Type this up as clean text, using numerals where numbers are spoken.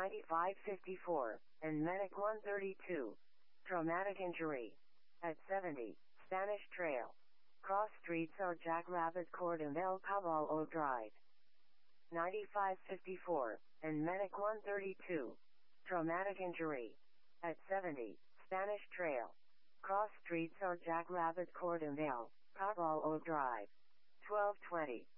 9554, and Medic 132. Traumatic injury. At 70, Spanish Trail. Cross streets are Jackrabbit Court and El Caballo Drive. 9554, and Medic 132. Traumatic injury. At 70, Spanish Trail. Cross streets are Jackrabbit Court and El Caballo Drive. 1220.